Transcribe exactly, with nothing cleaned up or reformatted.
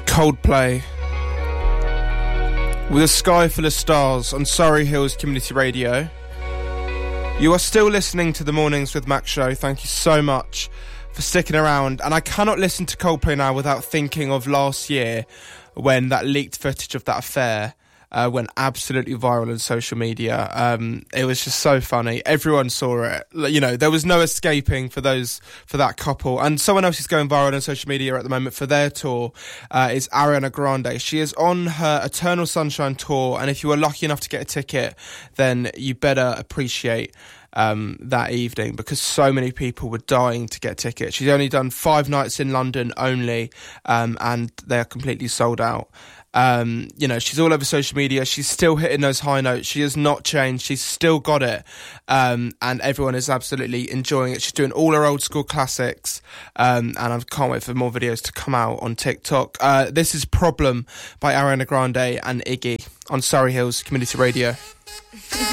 Coldplay with a sky full of stars on Surrey Hills Community Radio. You are still listening to the Mornings with Max show. Thank you so much for sticking around. And I cannot listen to Coldplay now without thinking of last year when that leaked footage of that affair Uh, went absolutely viral on social media. Um, it was just so funny. Everyone saw it. You know, there was no escaping for those for that couple. And someone else is going viral on social media at the moment for their tour uh, is Ariana Grande. She is on her Eternal Sunshine tour, and if you were lucky enough to get a ticket, then you better appreciate um that evening, because so many people were dying to get tickets. She's only done five nights in London only, um, and they're completely sold out. Um, you know, she's all over social media. She's still hitting those high notes. She has not changed. She's still got it. Um, and everyone is absolutely enjoying it. She's doing all her old school classics. Um, and I can't wait for more videos to come out on TikTok. Uh, this is Problem by Ariana Grande and Iggy on Surrey Hills Community Radio.